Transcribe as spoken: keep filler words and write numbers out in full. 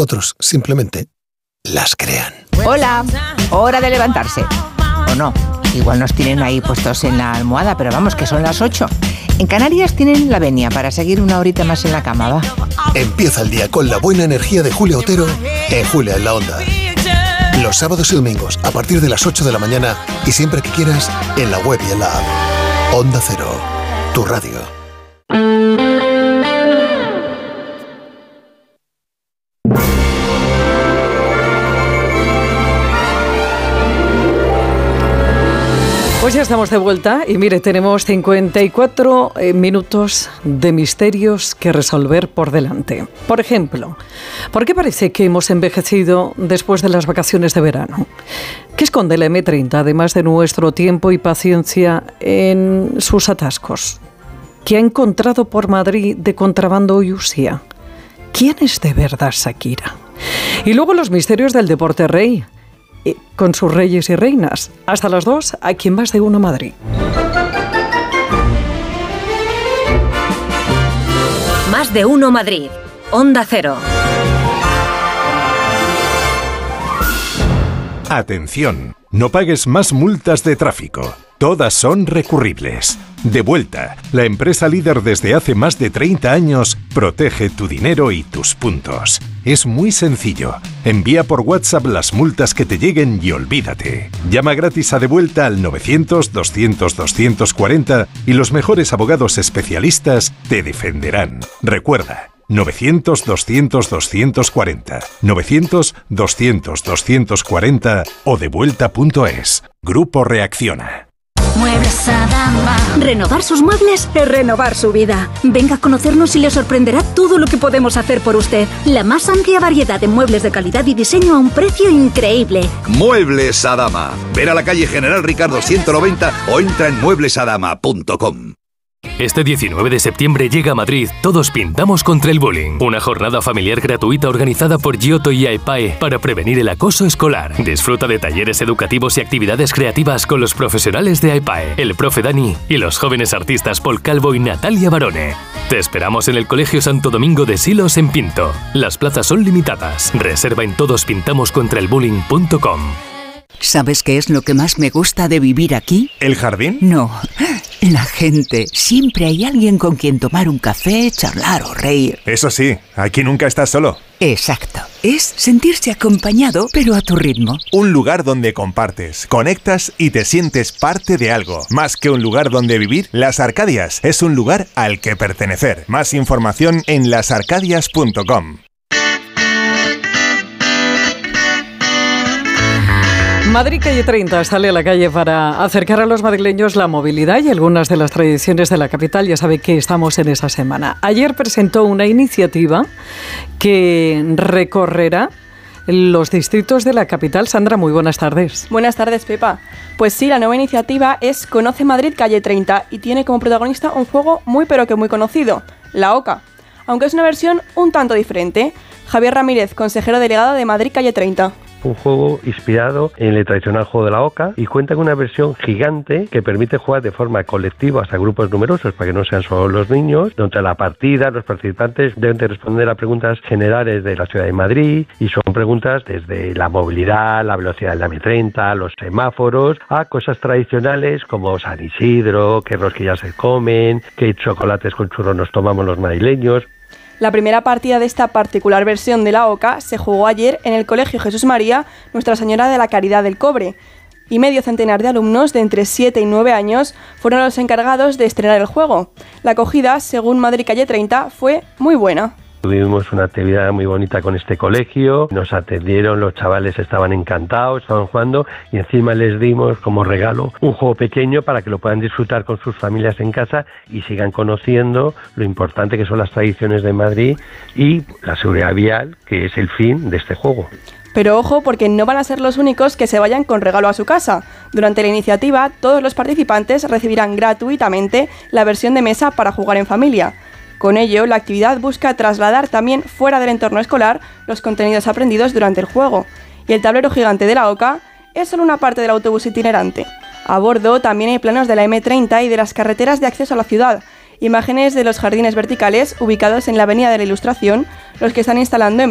otros simplemente las crean. Hola, hora de levantarse. O no, igual nos tienen ahí puestos en la almohada, pero vamos, que son las ocho. En Canarias tienen la venia para seguir una horita más en la cama, va. Empieza el día con la buena energía de Julia Otero en Julia en la Onda. Los sábados y domingos a partir de las ocho de la mañana y siempre que quieras en la web y en la app. Onda Cero, tu radio. Pues ya estamos de vuelta y mire, tenemos cincuenta y cuatro eh, minutos de misterios que resolver por delante. Por ejemplo, ¿por qué parece que hemos envejecido después de las vacaciones de verano? ¿Qué esconde la eme treinta, además de nuestro tiempo y paciencia en sus atascos? ¿Qué ha encontrado por Madrid de contrabando y usía? ¿Quién es de verdad Shakira? Y luego los misterios del deporte rey, con sus reyes y reinas. Hasta las dos, aquí en Más de Uno Madrid. Más de Uno Madrid. Onda Cero. Atención, no pagues más multas de tráfico. Todas son recurribles. Devuelta, la empresa líder desde hace más de treinta años, protege tu dinero y tus puntos. Es muy sencillo. Envía por WhatsApp las multas que te lleguen y olvídate. Llama gratis a Devuelta al novecientos, doscientos, doscientos cuarenta y los mejores abogados especialistas te defenderán. Recuerda, novecientos, doscientos, doscientos cuarenta, novecientos, doscientos, doscientos cuarenta o devuelta punto es. Grupo Reacciona. Muebles Adama. Renovar sus muebles es renovar su vida. Venga a conocernos y le sorprenderá todo lo que podemos hacer por usted. La más amplia variedad de muebles de calidad y diseño a un precio increíble. Muebles Adama. Ver a la calle General Ricardo ciento noventa o entra en muebles adama punto com. Este diecinueve de septiembre llega a Madrid Todos Pintamos contra el Bullying, una jornada familiar gratuita organizada por Giotto y AEPAE para prevenir el acoso escolar. Disfruta de talleres educativos y actividades creativas con los profesionales de AEPAE, el profe Dani y los jóvenes artistas Paul Calvo y Natalia Barone. Te esperamos en el Colegio Santo Domingo de Silos en Pinto. Las plazas son limitadas. Reserva en todos pintamos contra el bullying punto com. ¿Sabes qué es lo que más me gusta de vivir aquí? ¿El jardín? No, la gente. Siempre hay alguien con quien tomar un café, charlar o reír. Eso sí, aquí nunca estás solo. Exacto. Es sentirse acompañado, pero a tu ritmo. Un lugar donde compartes, conectas y te sientes parte de algo. Más que un lugar donde vivir, Las Arcadias es un lugar al que pertenecer. Más información en las arcadias punto com. Madrid Calle treinta sale a la calle para acercar a los madrileños la movilidad y algunas de las tradiciones de la capital. Ya sabe que estamos en esa semana. Ayer presentó una iniciativa que recorrerá los distritos de la capital. Sandra, muy buenas tardes. Buenas tardes, Pepa. Pues sí, la nueva iniciativa es Conoce Madrid Calle treinta y tiene como protagonista un juego muy pero que muy conocido, la OCA. Aunque es una versión un tanto diferente. Javier Ramírez, consejero delegado de Madrid Calle treinta. Un juego inspirado en el tradicional juego de la OCA y cuenta con una versión gigante que permite jugar de forma colectiva hasta grupos numerosos para que no sean solo los niños. Durante la partida los participantes deben de responder a preguntas generales de la ciudad de Madrid y son preguntas desde la movilidad, la velocidad de la eme treinta, los semáforos, a cosas tradicionales como San Isidro, qué rosquillas se comen, qué chocolates con churros nos tomamos los madrileños. La primera partida de esta particular versión de la OCA se jugó ayer en el Colegio Jesús María, Nuestra Señora de la Caridad del Cobre, y medio centenar de alumnos de entre siete y nueve años fueron los encargados de estrenar el juego. La acogida, según Madrid Calle treinta, fue muy buena. Tuvimos una actividad muy bonita con este colegio, nos atendieron, los chavales estaban encantados, estaban jugando y encima les dimos como regalo un juego pequeño para que lo puedan disfrutar con sus familias en casa y sigan conociendo lo importante que son las tradiciones de Madrid y la seguridad vial, que es el fin de este juego. Pero ojo, porque no van a ser los únicos que se vayan con regalo a su casa. Durante la iniciativa, todos los participantes recibirán gratuitamente la versión de mesa para jugar en familia. Con ello, la actividad busca trasladar también fuera del entorno escolar los contenidos aprendidos durante el juego. Y el tablero gigante de la OCA es solo una parte del autobús itinerante. A bordo también hay planos de la eme treinta y de las carreteras de acceso a la ciudad, imágenes de los jardines verticales ubicados en la Avenida de la Ilustración, los que están instalando en